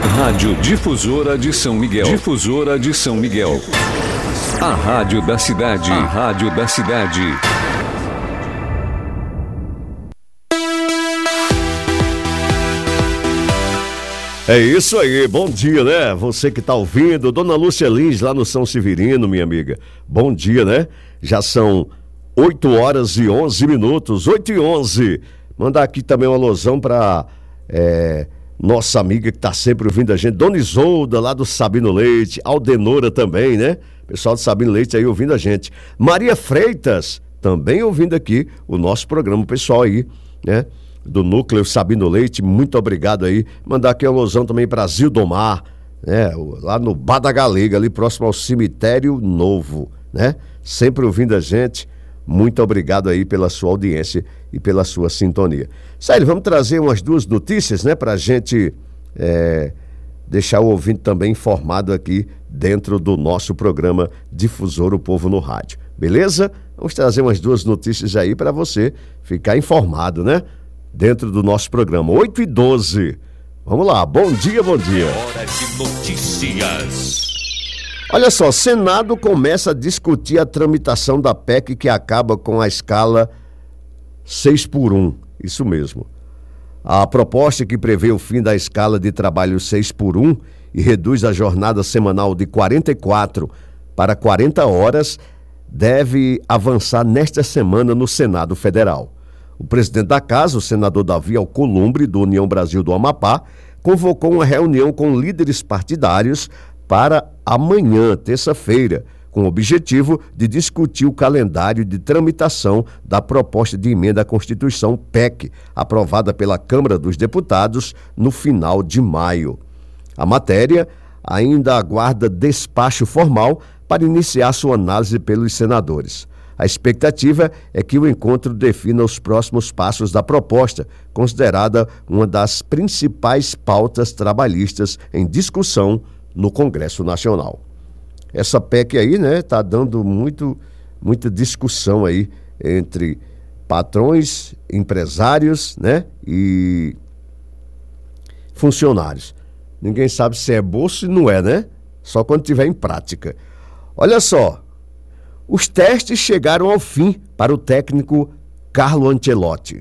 Rádio Difusora de São Miguel. Difusora de São Miguel. A rádio da cidade. A rádio da cidade. É isso aí, bom dia, né? Você que tá ouvindo, Dona Lúcia Lins, lá no São Severino, minha amiga. Bom dia, né? Já são 8h11, 8h11. Mandar aqui também uma alusão para nossa amiga que tá sempre ouvindo a gente, Dona Isolda, lá do Sabino Leite, Aldenora também, né? Pessoal do Sabino Leite aí ouvindo a gente. Maria Freitas, também ouvindo aqui o nosso programa, o pessoal aí, né? Do Núcleo Sabino Leite, muito obrigado aí. Mandar aqui uma alusão também para Zildomar, né? Lá no Bar da Galega, ali próximo ao Cemitério Novo, né? Sempre ouvindo a gente. Muito obrigado aí pela sua audiência e pela sua sintonia. Sério, vamos trazer umas duas notícias, né? Pra gente deixar o ouvinte também informado aqui dentro do nosso programa Difusor o Povo no Rádio. Beleza? Vamos trazer umas duas notícias aí para você ficar informado, né? Dentro do nosso programa, 8h12. Vamos lá, bom dia, bom dia. Hora de notícias. Olha só, Senado começa a discutir a tramitação da PEC que acaba com a escala 6x1, isso mesmo. A proposta que prevê o fim da escala de trabalho 6x1 e reduz a jornada semanal de 44 para 40 horas deve avançar nesta semana no Senado Federal. O presidente da casa, o senador Davi Alcolumbre, do União Brasil do Amapá, convocou uma reunião com líderes partidários para amanhã, terça-feira, com o objetivo de discutir o calendário de tramitação da proposta de emenda à Constituição PEC, aprovada pela Câmara dos Deputados no final de maio. A matéria ainda aguarda despacho formal para iniciar sua análise pelos senadores. A expectativa é que o encontro defina os próximos passos da proposta, considerada uma das principais pautas trabalhistas em discussão no Congresso Nacional. Essa PEC aí, né, tá dando muita discussão aí entre patrões, empresários, né, e funcionários. Ninguém sabe se é bolso e não é, né? Só quando tiver em prática. Olha só. Os testes chegaram ao fim para o técnico Carlo Ancelotti.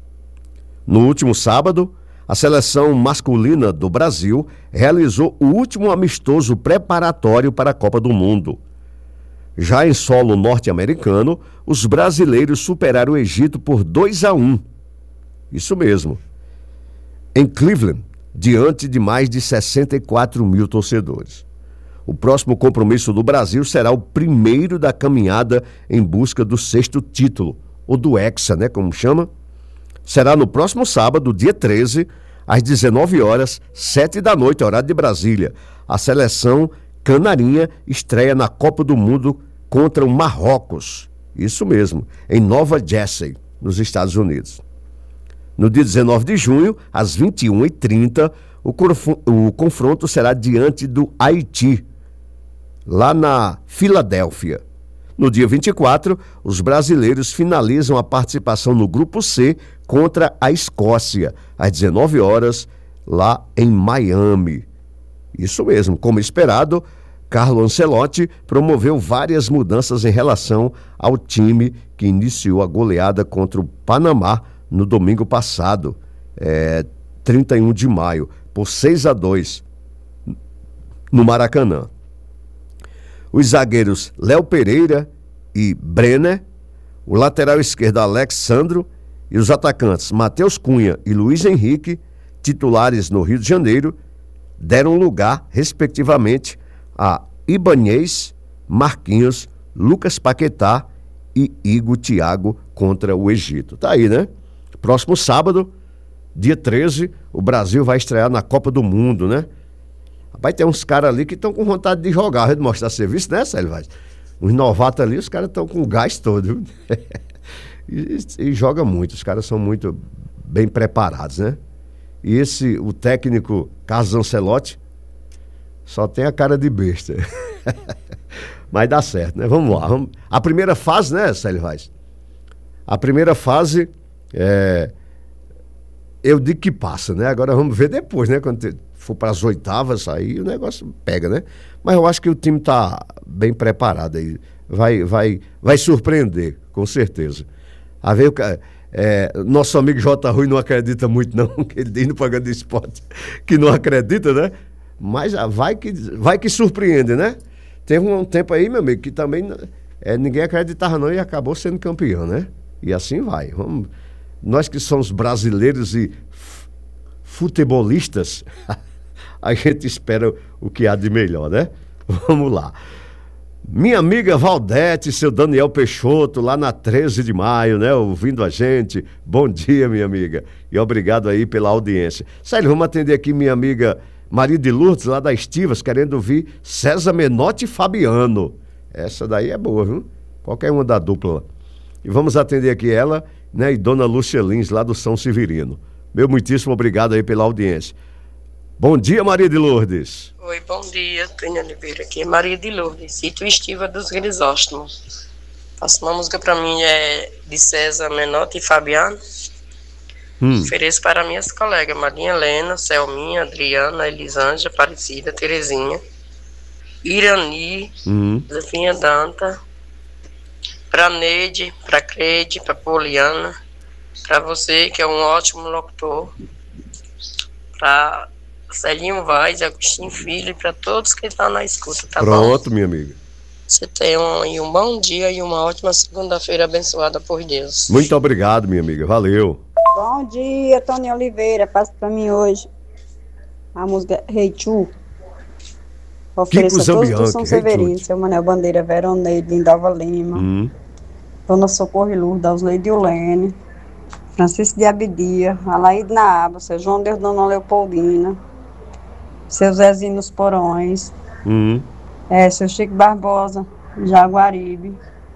No último sábado, a seleção masculina do Brasil realizou o último amistoso preparatório para a Copa do Mundo. Já em solo norte-americano, os brasileiros superaram o Egito por 2-1. Isso mesmo. Em Cleveland, diante de mais de 64 mil torcedores. O próximo compromisso do Brasil será o primeiro da caminhada em busca do 6º título, ou do Hexa, né, como chama. Será no próximo sábado, dia 13, às 19 horas, 7 da noite, horário de Brasília. A seleção canarinha estreia na Copa do Mundo contra o Marrocos. Isso mesmo, em Nova Jersey, nos Estados Unidos. No dia 19 de junho, às 21h30, o confronto será diante do Haiti, lá na Filadélfia. No dia 24, os brasileiros finalizam a participação no Grupo C contra a Escócia, às 19 horas, lá em Miami. Isso mesmo, como esperado, Carlo Ancelotti promoveu várias mudanças em relação ao time que iniciou a goleada contra o Panamá no domingo passado, 31 de maio, por 6-2, no Maracanã. Os zagueiros Léo Pereira e Brenner, o lateral esquerdo Alexandro e os atacantes Matheus Cunha e Luiz Henrique, titulares no Rio de Janeiro, deram lugar, respectivamente, a Ibanez, Marquinhos, Lucas Paquetá e Igor Thiago contra o Egito. Tá aí, né? Próximo sábado, dia 13, o Brasil vai estrear na Copa do Mundo, né? Vai ter uns caras ali que estão com vontade de jogar, de mostrar serviço, né, Célio Vaz? Os novatos ali, os caras estão com o gás todo. e joga muito, os caras são muito bem preparados, né? E o técnico Carlos Ancelotti só tem a cara de besta. Mas dá certo, né? Vamos lá. A primeira fase, né, Célio Vaz? A primeira fase eu digo que passa, né? Agora vamos ver depois, né? Quando for para as oitavas, aí o negócio pega, né? Mas eu acho que o time está bem preparado aí. Vai surpreender, com certeza. A ver, nosso amigo J. Rui não acredita muito, não, que ele diz no programa de esporte que não acredita, né? Mas vai que surpreende, né? Teve um tempo aí, meu amigo, que também ninguém acreditava não e acabou sendo campeão, né? E assim vai. Nós que somos brasileiros e futebolistas, a gente espera o que há de melhor, né? Vamos lá. Minha amiga Valdete, seu Daniel Peixoto, lá na 13 de maio, né? Ouvindo a gente. Bom dia, minha amiga. E obrigado aí pela audiência. Sério, vamos atender aqui minha amiga Maria de Lourdes, lá da Estivas, querendo ouvir César Menotti e Fabiano. Essa daí é boa, viu? Qualquer uma da dupla. E vamos atender aqui ela, né? E Dona Lúcia Lins, lá do São Severino. Meu muitíssimo obrigado aí pela audiência. Bom dia, Maria de Lourdes. Oi, bom dia, Tânia Oliveira. Aqui é Maria de Lourdes, sítio Estiva dos Grisóstomos. Faço uma música para mim, de César Menotti e Fabiano. Ofereço para minhas colegas, Maria Helena, Selminha, Adriana, Elisângela, Aparecida, Terezinha, Irani, Zefinha Danta, para Neide, para Crede, para Poliana, para você, que é um ótimo locutor, para Celinho Vaz, Agostinho Filho, e para todos que estão na escuta, tá bom? Pronto, minha amiga. Você tem um bom dia e uma ótima segunda-feira abençoada por Deus. Muito obrigado, minha amiga. Valeu. Bom dia, Tony Oliveira. Passa pra mim hoje a música Hey Chu. Ofereço a todos do São Severino, seu Manel Bandeira, Veroneide, Lindalva Lima, Dona Socorro e Lourdes, Ausleide Eulene, Francisco de Abidia, Alaíde Naaba, seu João Deus, Dona Leopoldina, seu Zezinho nos Porões, seu Chico Barbosa, Jaguaribe,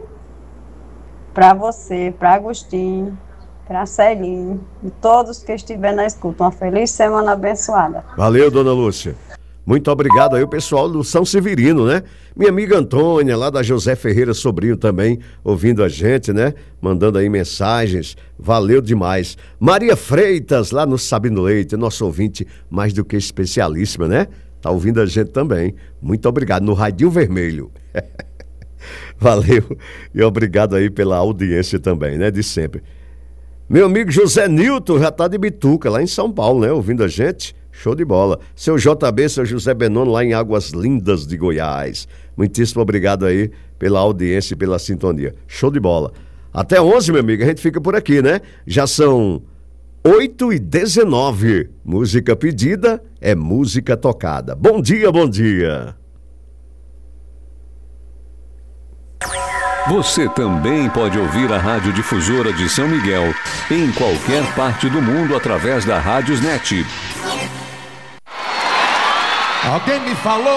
pra você, pra Agostinho, pra Celinho, e todos que estiverem na escuta. Uma feliz semana abençoada. Valeu, Dona Lúcia. Muito obrigado aí o pessoal do São Severino, né? Minha amiga Antônia, lá da José Ferreira Sobrinho também, ouvindo a gente, né? Mandando aí mensagens. Valeu demais. Maria Freitas, lá no Sabino Leite, nosso ouvinte mais do que especialíssima, né? Tá ouvindo a gente também. Muito obrigado. No Radinho Vermelho. Valeu. E obrigado aí pela audiência também, né? De sempre. Meu amigo José Nilton já tá de Bituca, lá em São Paulo, né? Ouvindo a gente. Show de bola. Seu JB, seu José Benono, lá em Águas Lindas de Goiás. Muitíssimo obrigado aí pela audiência e pela sintonia. Show de bola. Até 11, meu amigo, a gente fica por aqui, né? Já são 8h19. Música pedida é música tocada. Bom dia, bom dia. Você também pode ouvir a Rádio Difusora de São Miguel em qualquer parte do mundo através da Rádiosnet. Alguém me falou